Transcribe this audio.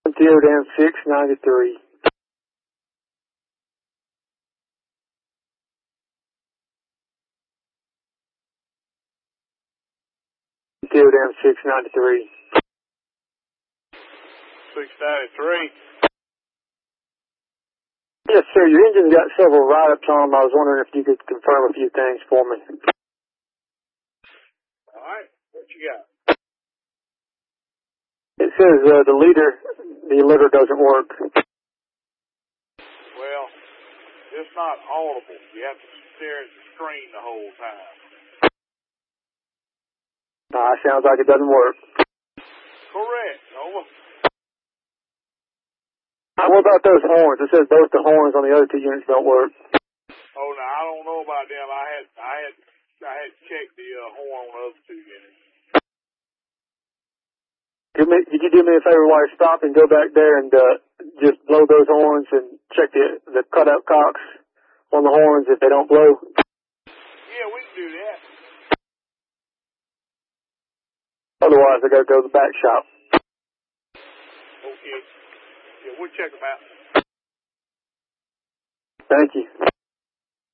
Theodem 693. Theodem 693. 693. Yes, sir. Your engine's got several write-ups on them. I was wondering if you could confirm a few things for me. All right. What you got? It says the leader doesn't work. Well, it's not audible. You have to stare at the screen the whole time. Sounds like it doesn't work. Correct. Over. What about those horns? It says both the horns on the other two units don't work. Oh, no, I don't know about them. I had checked the horn on the other two units. Could you do me a favor while you stop and go back there and just blow those horns and check the cutout cocks on the horns if they don't blow? Yeah, we can do that. Otherwise, I got to go to the back shop. Okay. Yeah, we'll check them out. Thank you.